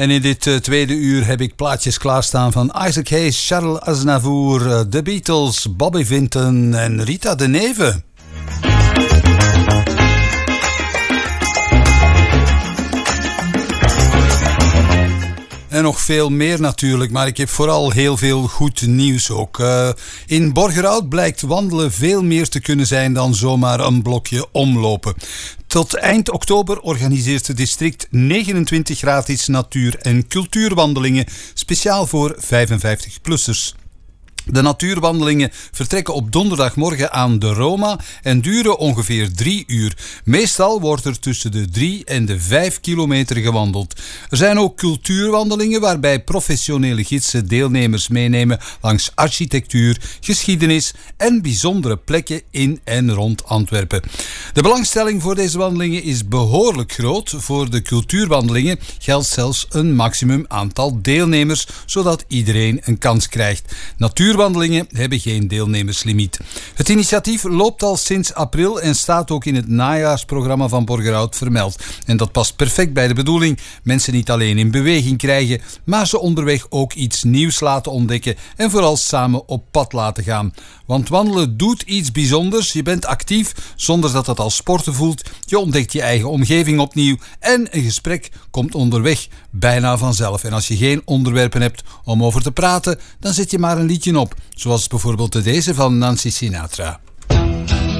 En in dit tweede uur heb ik plaatjes klaarstaan van Isaac Hayes, Charles Aznavour, The Beatles, Bobby Vinton en Rita de Neve. En nog veel meer natuurlijk, maar ik heb vooral heel veel goed nieuws ook. In Borgerhout blijkt wandelen veel meer te kunnen zijn dan zomaar een blokje omlopen. Tot eind oktober organiseert het district 29 gratis natuur- en cultuurwandelingen, speciaal voor 55-plussers. De natuurwandelingen vertrekken op donderdagmorgen aan de Roma en duren ongeveer 3 uur. Meestal wordt er tussen de 3 en de 5 kilometer gewandeld. Er zijn ook cultuurwandelingen waarbij professionele gidsen deelnemers meenemen langs architectuur, geschiedenis en bijzondere plekken in en rond Antwerpen. De belangstelling voor deze wandelingen is behoorlijk groot. Voor de cultuurwandelingen geldt zelfs een maximum aantal deelnemers, zodat iedereen een kans krijgt. Natuurwandelingen hebben geen deelnemerslimiet. Het initiatief loopt al sinds april en staat ook in het najaarsprogramma van Borgerhout vermeld. En dat past perfect bij de bedoeling. Mensen niet alleen in beweging krijgen, maar ze onderweg ook iets nieuws laten ontdekken en vooral samen op pad laten gaan. Want wandelen doet iets bijzonders. Je bent actief zonder dat het als sporten voelt. Je ontdekt je eigen omgeving opnieuw en een gesprek komt onderweg bijna vanzelf. En als je geen onderwerpen hebt om over te praten, dan zet je maar een liedje op. Zoals bijvoorbeeld deze van Nancy Sinatra.